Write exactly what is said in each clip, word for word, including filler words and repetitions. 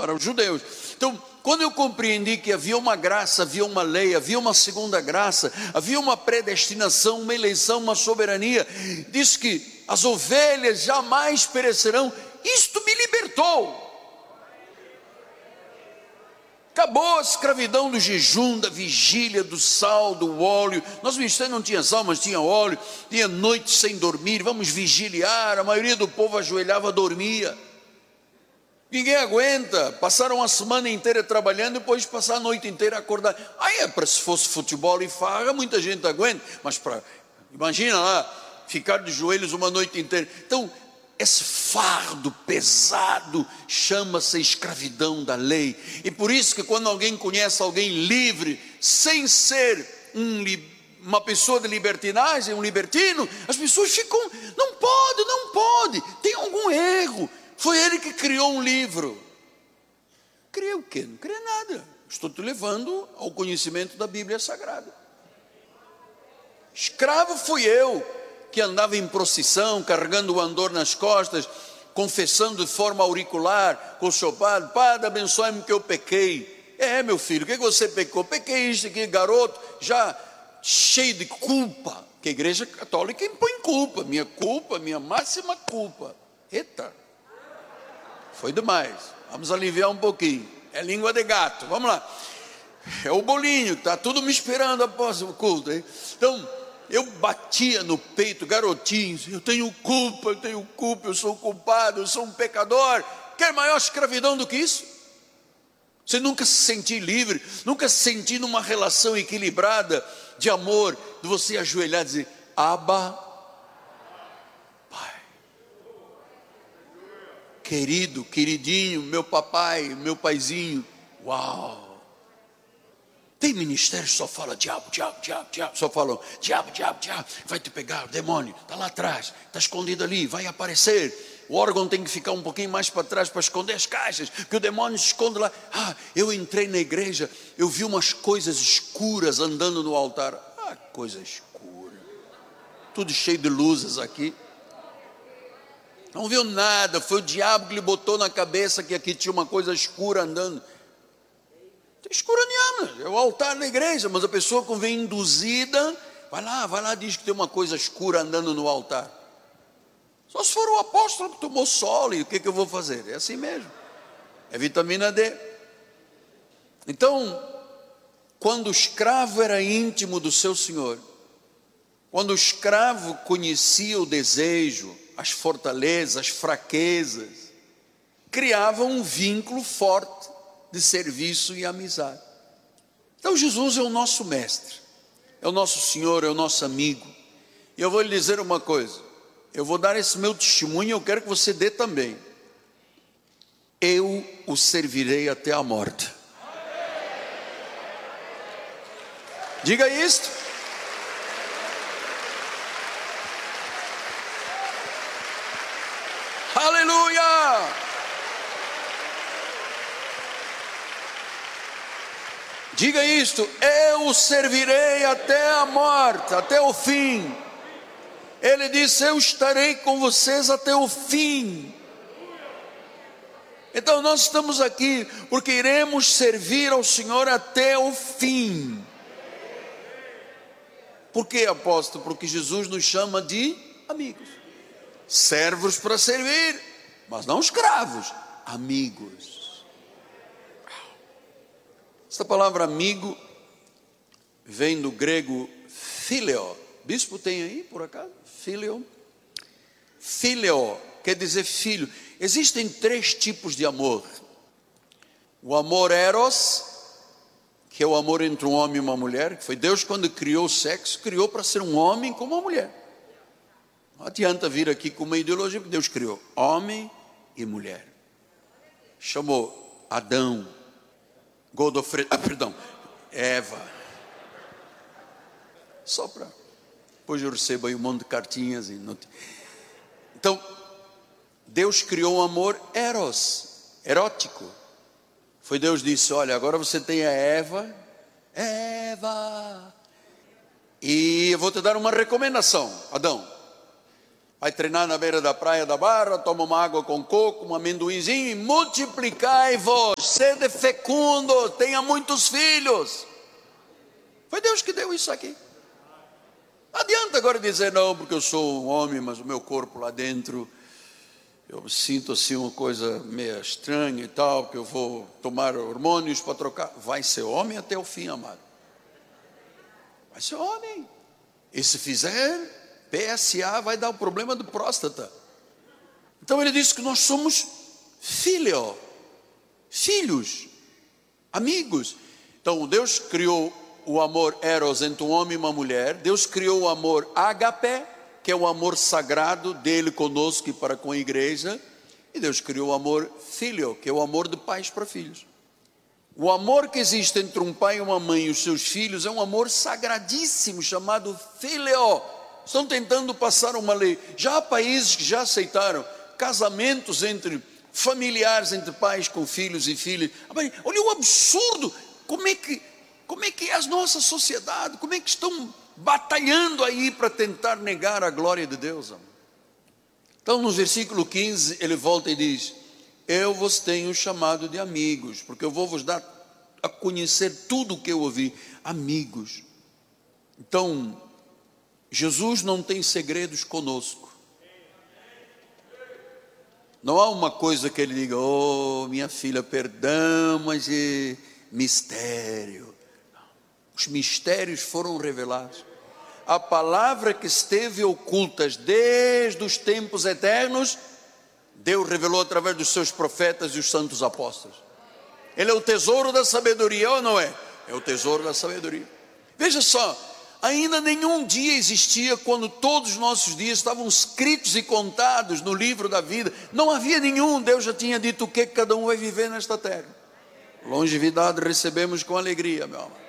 para os judeus. Então, quando eu compreendi que havia uma graça, havia uma lei, havia uma segunda graça, havia uma predestinação, uma eleição, uma soberania, diz que as ovelhas jamais perecerão, isto me libertou. Acabou a escravidão do jejum, da vigília, do sal, do óleo. Nosso ministério não tinha sal, mas tinha óleo. Tinha noites sem dormir, vamos vigiliar. A maioria do povo ajoelhava, dormia. Ninguém aguenta. Passaram a semana inteira trabalhando, depois passar a noite inteira acordar. Aí é para, se fosse futebol e farra, muita gente aguenta. Mas para, imagina lá, ficar de joelhos uma noite inteira. Então, esse fardo pesado chama-se escravidão da lei. E por isso que quando alguém conhece alguém livre, sem ser um, uma pessoa de libertinagem, um libertino, as pessoas ficam, não pode, não pode, tem algum erro. Foi ele que criou um livro. Criou o quê? Não criou nada. Estou te levando ao conhecimento da Bíblia Sagrada. Escravo fui eu, que andava em procissão, carregando o andor nas costas, confessando de forma auricular, com o seu padre: Padre, abençoe-me que eu pequei. É, meu filho, o que você pecou? Pequei isso aqui, garoto, já cheio de culpa, que a igreja católica impõe culpa, minha culpa, minha máxima culpa. Eita, foi demais, vamos aliviar um pouquinho, é língua de gato, vamos lá. É o bolinho, está tudo me esperando após o culto, hein? Então, eu batia no peito, garotinhos, eu tenho culpa, eu tenho culpa, eu sou culpado, eu sou um pecador. Quer maior escravidão do que isso? Você nunca se sentir livre, nunca se sentir numa relação equilibrada de amor, de você ajoelhar e dizer: Abba, Pai. Querido, queridinho, meu papai, meu paizinho. Uau! Tem ministério que só fala diabo, diabo, diabo, diabo. Só falam diabo, diabo, diabo. Vai te pegar, demônio, está lá atrás, está escondido ali, vai aparecer. O órgão tem que ficar um pouquinho mais para trás para esconder as caixas, que o demônio se esconde lá. Ah, eu entrei na igreja, eu vi umas coisas escuras andando no altar. Ah, coisa escura. Tudo cheio de luzes aqui. Não viu nada, foi o diabo que lhe botou na cabeça que aqui tinha uma coisa escura andando. Escura nenhuma, é o altar da igreja, mas a pessoa que vem induzida, vai lá, vai lá, diz que tem uma coisa escura andando no altar. Só se for o apóstolo que tomou sol, e o que, que eu vou fazer? É assim mesmo, é vitamina D. Então, quando o escravo era íntimo do seu senhor, quando o escravo conhecia o desejo, as fortalezas, as fraquezas, criava um vínculo forte de serviço e amizade. Então Jesus é o nosso mestre, é o nosso Senhor, é o nosso amigo. E eu vou lhe dizer uma coisa, eu vou dar esse meu testemunho e eu quero que você dê também. Eu o servirei até a morte. Diga isto. Aleluia! Diga isto: eu o servirei até a morte, até o fim. Ele disse: eu estarei com vocês até o fim. Então nós estamos aqui porque iremos servir ao Senhor até o fim. Por que, apóstolo? Porque Jesus nos chama de amigos, servos para servir, mas não escravos, amigos. Esta palavra amigo vem do grego phileo. Bispo tem aí por acaso? Phileo. Phileo quer dizer filho. Existem três tipos de amor. O amor eros, que é o amor entre um homem e uma mulher, que foi Deus quando criou o sexo, criou para ser um homem como uma mulher. Não adianta vir aqui com uma ideologia, porque Deus criou homem e mulher. Chamou Adão, Godofredo, ah, perdão, Eva. Só para, depois eu recebo aí um monte de cartinhas. E não... Então, Deus criou um amor eros, erótico. Foi Deus que disse: olha, agora você tem a Eva, Eva, e eu vou te dar uma recomendação, Adão. Vai treinar na beira da praia da Barra, toma uma água com coco, um amendoinzinho e multiplicai-vos, sede fecundo, tenha muitos filhos. Foi Deus que deu isso aqui. Não adianta agora dizer, não, porque eu sou um homem, mas o meu corpo lá dentro, eu sinto assim uma coisa meio estranha e tal, que eu vou tomar hormônios para trocar. Vai ser homem até o fim, amado. Vai ser homem. E se fizer P S A, vai dar o problema do próstata. Então ele disse que nós somos filho, filhos, amigos. Então Deus criou o amor eros entre um homem e uma mulher. Deus criou o amor ágape, que é o amor sagrado dele conosco e para com a igreja. E Deus criou o amor filho, que é o amor de pais para filhos. O amor que existe entre um pai e uma mãe e os seus filhos é um amor sagradíssimo, chamado filho. Estão tentando passar uma lei. Já há países que já aceitaram casamentos entre familiares, entre pais com filhos e filhas. Olha o absurdo. Como é que, como é que é a nossa sociedade? Como é que estão batalhando aí para tentar negar a glória de Deus? Então no versículo quinze ele volta e diz: eu vos tenho chamado de amigos, porque eu vou vos dar a conhecer tudo o que eu ouvi. Amigos. Então Jesus não tem segredos conosco. Não há uma coisa que ele diga, oh minha filha, perdão, mas é mistério. Os mistérios foram revelados. A palavra que esteve oculta desde os tempos eternos, Deus revelou através dos seus profetas e os santos apóstolos. Ele é o tesouro da sabedoria, ou não é? É o tesouro da sabedoria. Veja só, ainda nenhum dia existia quando todos os nossos dias estavam escritos e contados no livro da vida. Não havia nenhum. Deus já tinha dito o que cada um vai viver nesta terra. Longevidade recebemos com alegria, meu amor.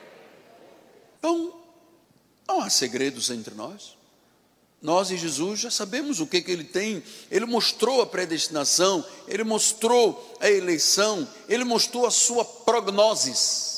Então, não há segredos entre nós. Nós e Jesus já sabemos o que, que Ele tem. Ele mostrou a predestinação, Ele mostrou a eleição, Ele mostrou a sua prognoses.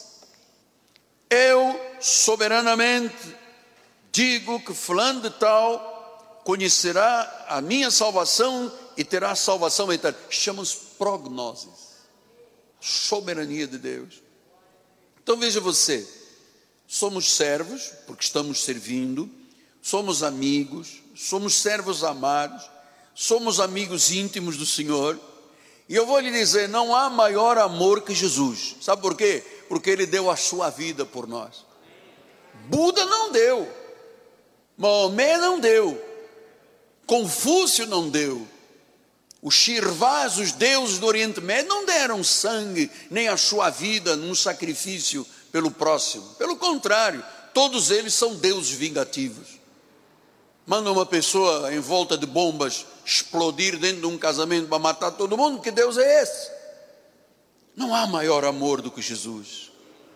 Eu soberanamente digo que fulano de tal conhecerá a minha salvação e terá a salvação eterna. Chamamos prognoses. Soberania de Deus. Então veja você, somos servos, porque estamos servindo, somos amigos, somos servos amados, somos amigos íntimos do Senhor, e eu vou lhe dizer, não há maior amor que Jesus. Sabe por quê? Porque Ele deu a sua vida por nós. Buda não deu, Maomé não deu, Confúcio não deu, os Shirvás, os deuses do Oriente Médio, não deram sangue, nem a sua vida num sacrifício pelo próximo. Pelo contrário, todos eles são deuses vingativos. Manda uma pessoa em volta de bombas explodir dentro de um casamento para matar todo mundo, que Deus é esse? Não há maior amor do que Jesus.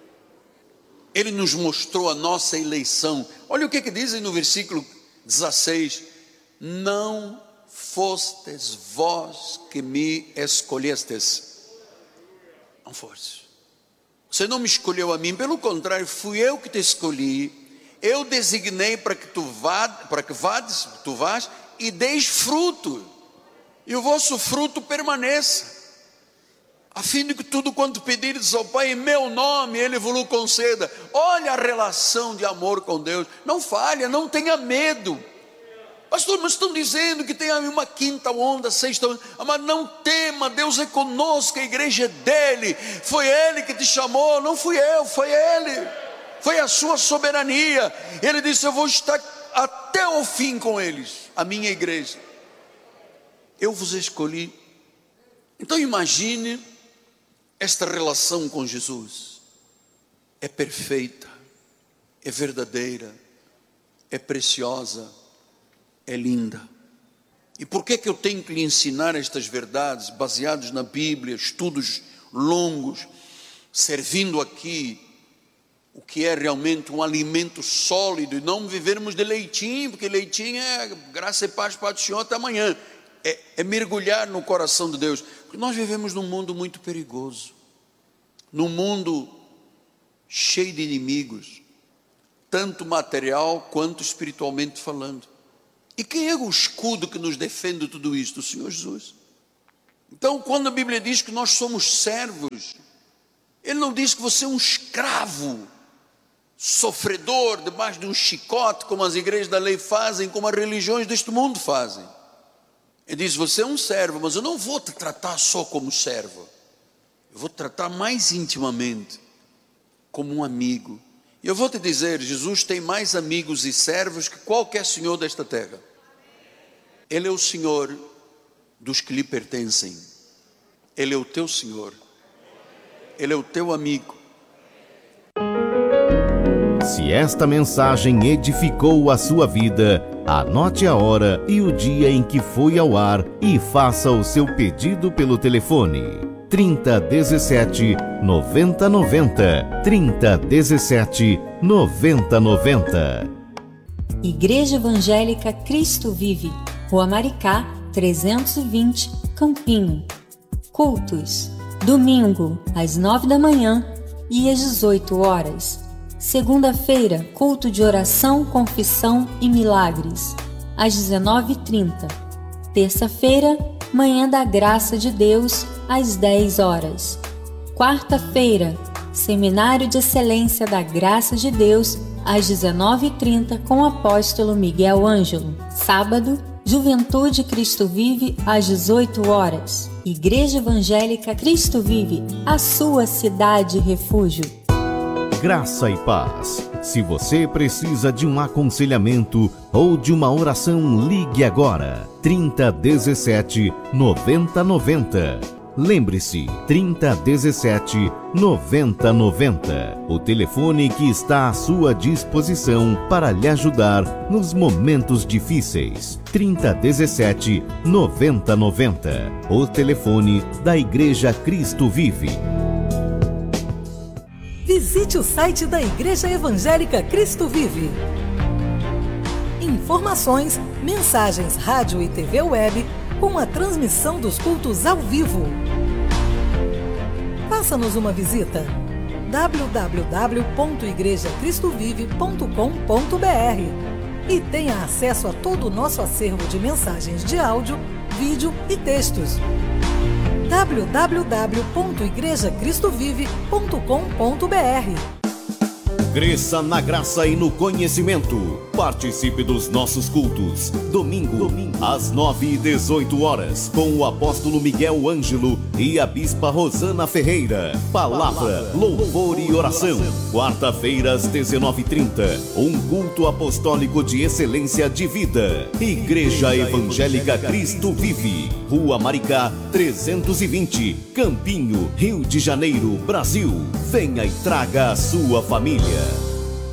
Ele nos mostrou a nossa eleição. Olha o que, que dizem no versículo dezesseis: não fostes vós que me escolhestes. Não foste. Você não me escolheu a mim, pelo contrário, fui eu que te escolhi. Eu designei para que tu vá, para que vades, tu vás e deis fruto, e o vosso fruto permaneça, a fim de que tudo quanto pedires ao Pai em meu nome, Ele vos conceda. Olha a relação de amor com Deus. Não falha, não tenha medo. Pastor, mas estão dizendo que tem uma quinta onda, sexta onda. Mas não tema, Deus é conosco, a igreja é dele. Foi Ele que te chamou, não fui eu, foi Ele. Foi a sua soberania. Ele disse: eu vou estar até o fim com eles, a minha igreja. Eu vos escolhi. Então imagine esta relação com Jesus. É perfeita, é verdadeira, é preciosa, é linda. E por que que eu tenho que lhe ensinar estas verdades baseadas na Bíblia, estudos longos, servindo aqui o que é realmente um alimento sólido, e não vivermos de leitinho, porque leitinho é graça e paz para o Senhor até amanhã. É, é mergulhar no coração de Deus, porque nós vivemos num mundo muito perigoso, num mundo cheio de inimigos, tanto material quanto espiritualmente falando. E quem é o escudo que nos defende de tudo isto? O Senhor Jesus. Então, quando a Bíblia diz que nós somos servos, Ele não diz que você é um escravo, sofredor, debaixo de um chicote, como as igrejas da lei fazem, como as religiões deste mundo fazem. Ele diz, você é um servo, mas eu não vou te tratar só como servo. Eu vou te tratar mais intimamente, como um amigo. E eu vou te dizer, Jesus tem mais amigos e servos que qualquer senhor desta terra. Ele é o Senhor dos que lhe pertencem. Ele é o teu Senhor. Ele é o teu amigo. Se esta mensagem edificou a sua vida, anote a hora e o dia em que foi ao ar e faça o seu pedido pelo telefone trinta, dezessete, noventa, noventa, trinta, dezessete, noventa, noventa. Igreja Evangélica Cristo Vive, Rua Maricá, trezentos e vinte, Campinho. Cultos: domingo, às nove da manhã e às dezoito horas. Segunda-feira, culto de oração, confissão e milagres, às dezenove e trinta. Terça-feira, manhã da graça de Deus, às dez horas. Quarta-feira, seminário de excelência da graça de Deus, às dezenove e trinta, com o apóstolo Miguel Ângelo. Sábado, Juventude Cristo Vive, às dezoito horas. Igreja Evangélica Cristo Vive, a sua cidade refúgio. Graça e paz. Se você precisa de um aconselhamento ou de uma oração, ligue agora. trinta, dezessete, noventa, noventa. Lembre-se, trinta, dezessete, noventa, noventa. O telefone que está à sua disposição para lhe ajudar nos momentos difíceis. trinta, dezessete, noventa, noventa. O telefone da Igreja Cristo Vive. Visite o site da Igreja Evangélica Cristo Vive. Informações, mensagens, rádio e T V web com a transmissão dos cultos ao vivo. Faça-nos uma visita. w w w ponto igreja cristo vive ponto com ponto b r e tenha acesso a todo o nosso acervo de mensagens de áudio, vídeo e textos. w w w ponto igreja cristo vive ponto com ponto b r. Cresça na graça e no conhecimento. Participe dos nossos cultos. Domingo, Domingo, às nove e dezoito horas, com o apóstolo Miguel Ângelo e a bispa Rosana Ferreira. Palavra, louvor e oração. Quarta-feira, às dezenove e trinta, um culto apostólico de excelência de vida. Igreja Evangélica Cristo Vive, Rua Maricá, trezentos e vinte, Campinho, Rio de Janeiro, Brasil. Venha e traga a sua família.